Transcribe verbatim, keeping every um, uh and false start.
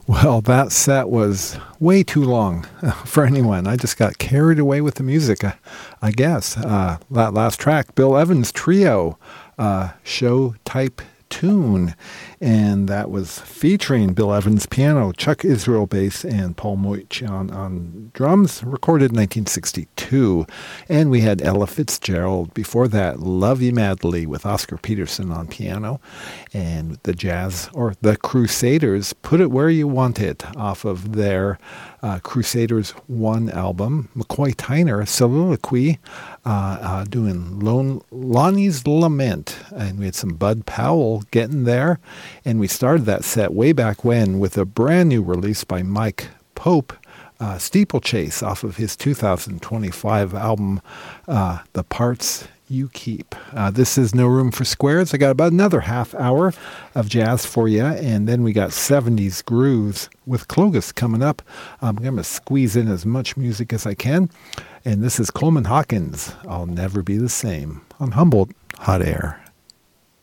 Well, that set was way too long for anyone. I just got carried away with the music, I, I guess. Uh, that last track, Bill Evans Trio, uh, show type tune. And that was featuring Bill Evans piano, Chuck Israel bass, and Paul Moich on, on drums, recorded in nineteen sixty-two. And we had Ella Fitzgerald before that, Love You Madly, with Oscar Peterson on piano. And the Jazz, or the Crusaders, Put It Where You Want It, off of their uh, Crusaders one album. McCoy Tyner, Soliloquy, uh, uh, doing Lon- Lonnie's Lament. And we had some Bud Powell getting there. And we started that set way back when with a brand new release by Mike Pope, uh, Steeplechase, off of his two thousand twenty-five album, uh, The Parts You Keep. Uh, this is No Room for Squares. I got about another half hour of jazz for you, and then we got seventies grooves with Clogus coming up. I'm going to squeeze in as much music as I can, and this is Coleman Hawkins, I'll Never Be the Same, on Humboldt Hot Air.